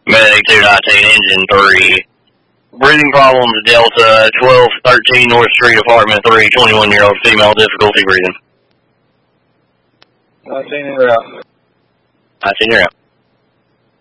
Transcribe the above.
Medic 219, engine 3. Breathing problems, Delta, 1213 North Street, apartment 3, 21-year-old female, difficulty breathing. 19, you're out. 19, you're out.